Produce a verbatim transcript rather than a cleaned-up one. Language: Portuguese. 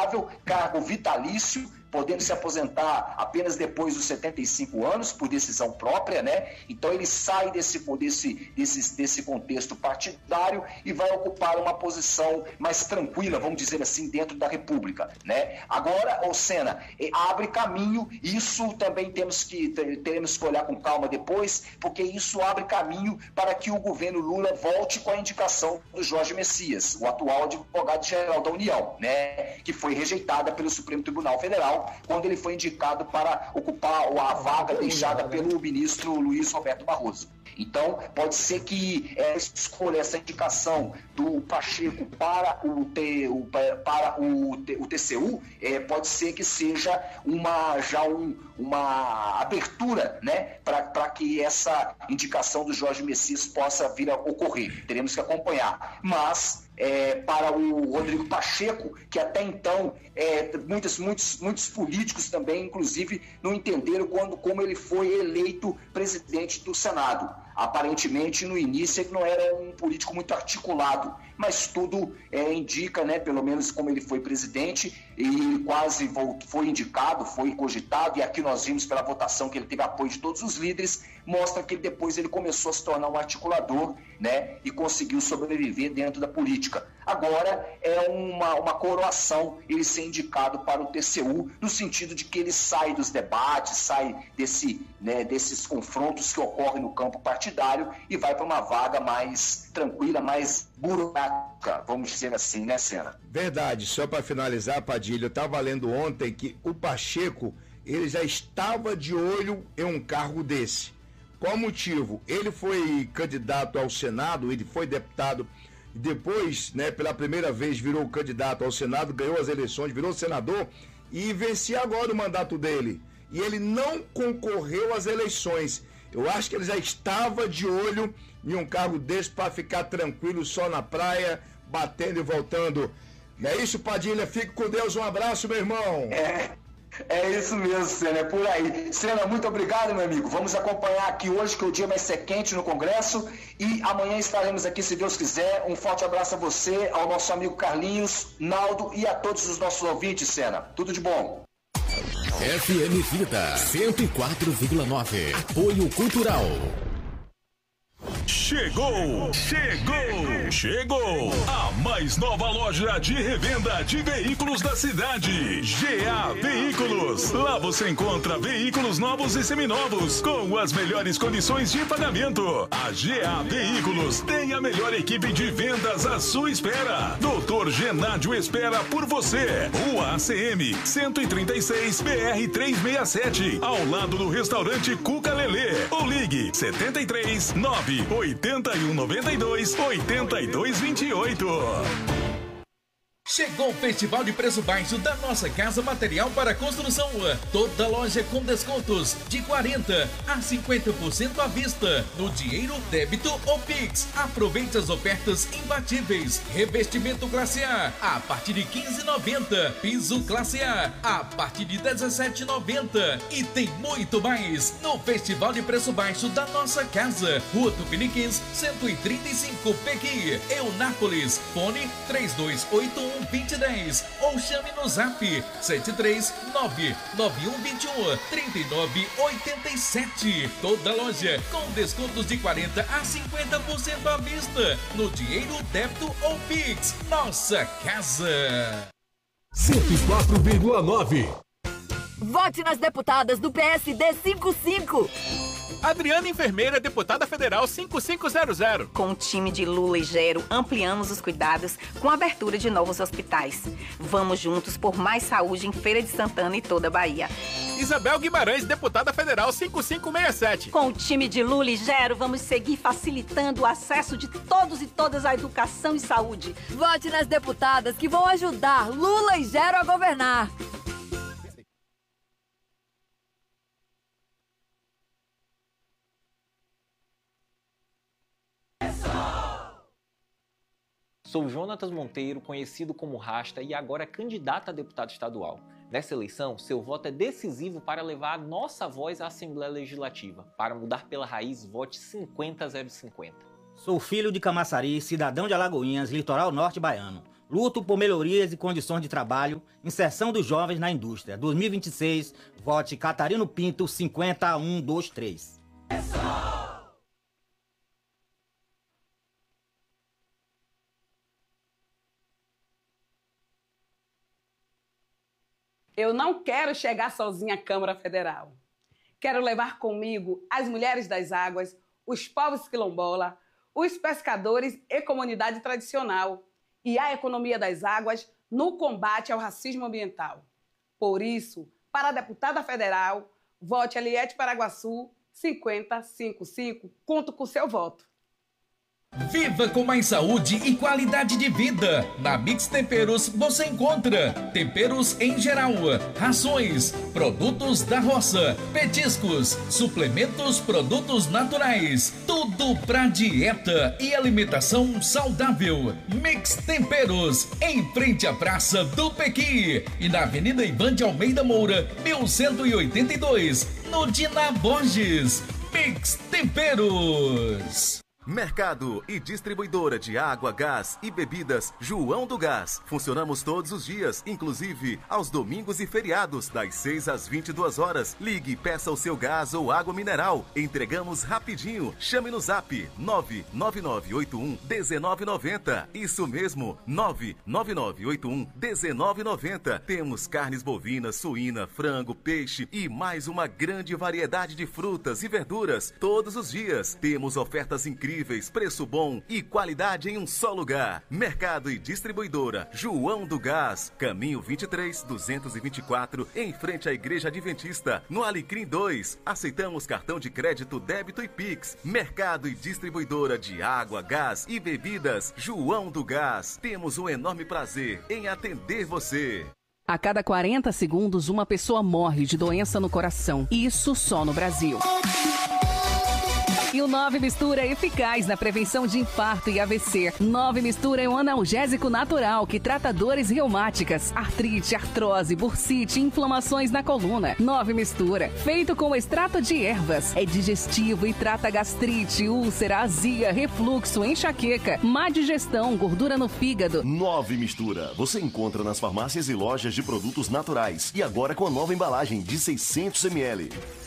inaposentável, cargo vitalício, podendo se aposentar apenas depois dos setenta e cinco anos, por decisão própria, né? Então ele sai desse, desse, desse, desse contexto partidário e vai ocupar uma posição mais tranquila, vamos dizer assim, dentro da República, né? Agora, ô Sena, abre caminho, isso também temos que, teremos que olhar com calma depois, porque isso abre caminho para que o governo Lula volte com a indicação do Jorge Messias, o atual advogado-geral da União, né? Que foi rejeitada pelo Supremo Tribunal Federal, quando ele foi indicado para ocupar a vaga deixada pelo ministro Luiz Roberto Barroso. Então, pode ser que essa escolha, essa indicação do Pacheco para o, T, o, para o, T, o T C U, é, pode ser que seja uma, já um, uma abertura, né, para que essa indicação do Jorge Messias possa vir a ocorrer. Teremos que acompanhar. Mas... É, para o Rodrigo Pacheco, que até então é, muitos, muitos, muitos políticos também, inclusive, não entenderam quando, como ele foi eleito presidente do Senado. Aparentemente, no início, ele não era um político muito articulado, mas tudo é, indica, né, pelo menos como ele foi presidente, e quase foi indicado, foi cogitado, e aqui nós vimos pela votação que ele teve apoio de todos os líderes, mostra que depois ele começou a se tornar um articulador, né, e conseguiu sobreviver dentro da política. Agora é uma, uma coroação ele ser indicado para o T C U, no sentido de que ele sai dos debates, sai desse, né, desses confrontos que ocorrem no campo partidário e vai para uma vaga mais tranquila, mais burocrática, vamos dizer assim, né, Sena? Verdade. Só para finalizar, Padilha, eu estava lendo ontem que o Pacheco, ele já estava de olho em um cargo desse. Qual motivo? Ele foi candidato ao Senado, ele foi deputado, e depois, né, pela primeira vez virou candidato ao Senado, ganhou as eleições, virou senador e vencia agora o mandato dele. E ele não concorreu às eleições. Eu acho que ele já estava de olho em um cargo desse para ficar tranquilo só na praia, batendo e voltando. Não é isso, Padilha? Fique com Deus, um abraço, meu irmão. É. É isso mesmo, Sena, é por aí. Sena, muito obrigado, meu amigo. Vamos acompanhar aqui hoje, que o dia vai ser quente no Congresso, e amanhã estaremos aqui, se Deus quiser. Um forte abraço a você, ao nosso amigo Carlinhos, Naldo e a todos os nossos ouvintes, Sena. Tudo de bom. F M Vida cento e quatro vírgula nove. Apoio Cultural. Chegou, chegou, chegou a mais nova loja de revenda de veículos da cidade, G A Veículos. Lá você encontra veículos novos e seminovos com as melhores condições de pagamento. A G A Veículos tem a melhor equipe de vendas à sua espera. doutor Genádio espera por você. Rua A C M cento e trinta e seis, B R trezentos e sessenta e sete, ao lado do restaurante Cuca Lelê. Ou ligue setenta e três, nove oitenta e um, noventa e dois, oitenta e dois, vinte e oito. Chegou o Festival de Preço Baixo da Nossa Casa Material para Construção. Toda loja com descontos de quarenta a cinquenta por cento à vista, no dinheiro, débito ou Pix. Aproveite as ofertas imbatíveis. Revestimento classe A a partir de quinze reais e noventa centavos. Piso classe A a partir de dezessete reais e noventa centavos. E tem muito mais no Festival de Preço Baixo da Nossa Casa. Rua Tupiniquins, cento e trinta e cinco, Pequi, Eunápolis. Fone três dois oito um, vinte e dez ou chame no zap sete três nove nove um dois um, três nove oito sete. Toda loja com descontos de quarenta a cinquenta por cento à vista, no dinheiro, débito ou Pix. Nossa Casa. cento e quatro vírgula nove. Vote nas deputadas do P S D cinquenta e cinco. Adriana Enfermeira, deputada federal cinco cinco zero zero. Com o time de Lula e Gero, ampliamos os cuidados com a abertura de novos hospitais. Vamos juntos por mais saúde em Feira de Santana e toda a Bahia. Isabel Guimarães, deputada federal cinco cinco seis sete. Com o time de Lula e Gero, vamos seguir facilitando o acesso de todos e todas à educação e saúde. Vote nas deputadas que vão ajudar Lula e Gero a governar. Sou Jonatas Monteiro, conhecido como Rasta e agora candidato a deputado estadual. Nessa eleição, seu voto é decisivo para levar a nossa voz à Assembleia Legislativa. Para mudar pela raiz, vote cinquenta zero cinquenta. Sou filho de Camaçari, cidadão de Alagoinhas, litoral norte baiano. luto por melhorias e condições de trabalho, inserção dos jovens na indústria. dois mil e vinte e seis, vote Catarino Pinto cinquenta um vinte e três. Eu não quero chegar sozinha à Câmara Federal. Quero levar comigo as mulheres das águas, os povos quilombola, os pescadores e comunidade tradicional e a economia das águas no combate ao racismo ambiental. Por isso, para a deputada federal, vote Eliette Paraguaçu cinquenta cinquenta e cinco. Conto com seu voto. Viva com mais saúde e qualidade de vida. Na Mix Temperos você encontra temperos em geral, rações, produtos da roça, petiscos, suplementos, produtos naturais. Tudo pra dieta e alimentação saudável. Mix Temperos, em frente à Praça do Pequi e na Avenida Ivan de Almeida Moura, mil cento e oitenta e dois, no Dina Borges. Mix Temperos. Mercado e distribuidora de água, gás e bebidas João do Gás. Funcionamos todos os dias, inclusive aos domingos e feriados, das seis às vinte e duas horas. Ligue e peça o seu gás ou água mineral. Entregamos rapidinho. Chame no zap nove nove nove oito um um nove nove zero. Isso mesmo, nove nove nove oito um um nove nove zero. Temos carnes bovinas, suína, frango, peixe e mais uma grande variedade de frutas e verduras todos os dias. Temos ofertas incríveis, preço bom e qualidade em um só lugar. Mercado e distribuidora João do Gás, caminho vinte e três, duzentos e vinte e quatro, em frente à Igreja Adventista, no Alecrim dois. Aceitamos cartão de crédito, débito e Pix. Mercado e distribuidora de água, gás e bebidas João do Gás. Temos um enorme prazer em atender você. A cada quarenta segundos, uma pessoa morre de doença no coração. Isso só no Brasil. E o nove Mistura é eficaz na prevenção de infarto e A V C. nove Mistura é um analgésico natural que trata dores reumáticas, artrite, artrose, bursite e inflamações na coluna. nove Mistura, feito com extrato de ervas, é digestivo e trata gastrite, úlcera, azia, refluxo, enxaqueca, má digestão, gordura no fígado. nove Mistura, você encontra nas farmácias e lojas de produtos naturais. E agora com a nova embalagem de seiscentos mililitros.